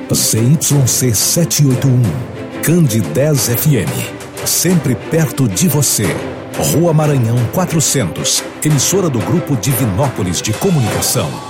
ZYC 781, Candi 10 FM, sempre perto de você. Rua Maranhão 400, emissora do Grupo Divinópolis de Comunicação.